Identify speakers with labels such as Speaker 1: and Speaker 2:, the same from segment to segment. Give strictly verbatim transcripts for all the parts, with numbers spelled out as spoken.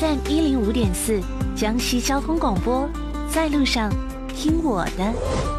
Speaker 1: F M 一零五点四，江西交通广播，在路上听我的。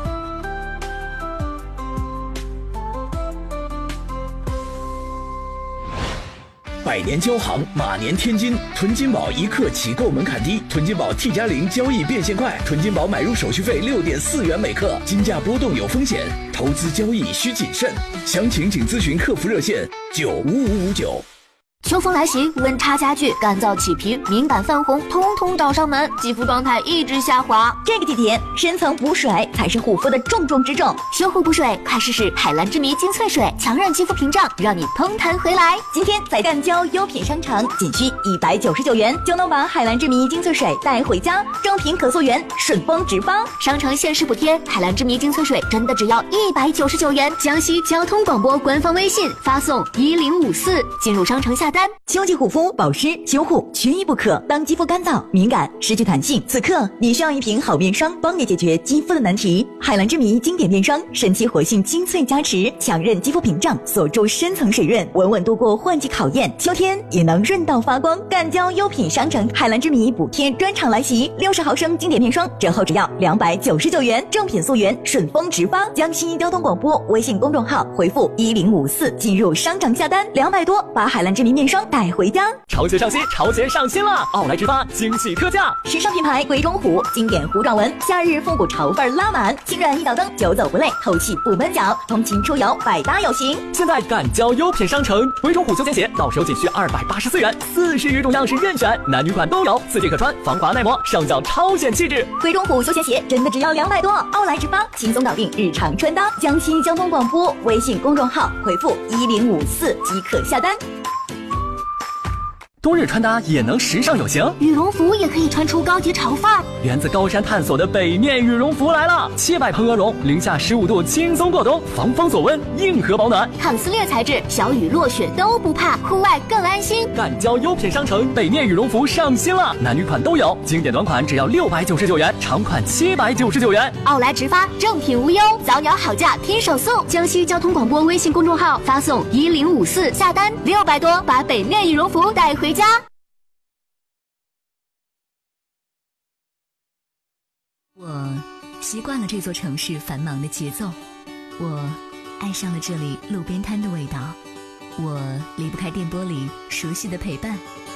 Speaker 2: 百年交行，马年天金，囤金宝一刻起购门槛低，囤金宝 T 加零交易变现快，囤金宝买入手续费六点四元每克，金价波动有风险，投资交易需谨慎，详情请咨询客服热线九五五五九。
Speaker 3: 秋风来袭，温差加剧，干燥起皮，敏感泛红，通通找上门，肌肤状态一直下滑。
Speaker 4: 这个季节，深层补水才是护肤的重中之重。
Speaker 3: 修护补水，快试试海蓝之谜精粹水，强韧肌肤屏障，让你嘭弹回来。
Speaker 4: 今天在赣胶优品商城，仅需一百九十九元就能把海蓝之谜精粹水带回家，正品可溯源，顺丰直发。
Speaker 3: 商城限时补贴，海蓝之谜精粹水真的只要一百九十九元。江西交通广播官方微信发送一零五四，进入商城下单。
Speaker 4: 秋季护肤保湿修护缺一不可。当肌肤干燥、敏感、失去弹性，此刻你需要一瓶好面霜，帮你解决肌肤的难题。海蓝之谜经典面霜，神奇活性精粹加持，强韧肌肤屏障，锁住深层水润，稳稳度过换季考验。秋天也能润到发光。赣胶优品商城海蓝之谜补贴专场来袭，六十毫升经典面霜折后只要两百九十九元，正品溯源，顺丰直发。江西交通广播微信公众号回复一零五四进入商城下单，两百多把海蓝之谜面霜带回家。
Speaker 5: 潮鞋上新，潮鞋上新了！奥莱直发惊喜特价，
Speaker 4: 时尚品牌鬼冢虎经典弧状纹，夏日复古潮范拉满，轻软一脚蹬，久走不累，透气不闷脚，通勤出游百搭有型。
Speaker 5: 现在赣胶优品商城，鬼冢虎休闲鞋到手仅需二百八十四元，四十余种样式任选，男女款都有，四季可穿，防滑耐磨，上脚超显气质。
Speaker 4: 鬼冢虎休闲鞋真的只要两百多，奥莱直发轻松搞定日常穿搭。江西交通广播微信公众号回复一零五四即可下单。
Speaker 5: 冬日穿搭也能时尚有型，
Speaker 3: 羽绒服也可以穿出高级潮范儿。
Speaker 5: 源自高山探索的北面羽绒服来了，七百蓬鹅绒，零下十五度轻松过冬，防风锁温，硬核保暖，
Speaker 3: 抗撕裂材质，小雨落雪都不怕，户外更安心。
Speaker 5: 赣胶优品商城北面羽绒服上新了，男女款都有，经典短款只要六百九十九元，长款七百九十九元。
Speaker 3: 奥莱直发，正品无忧，早鸟好价拼手速。江西交通广播微信公众号发送一零五四下单，六百多把北面羽绒服带回家。
Speaker 6: 我习惯了这座城市繁忙的节奏，我爱上了这里路边摊的味道，我离不开电波里熟悉的陪伴。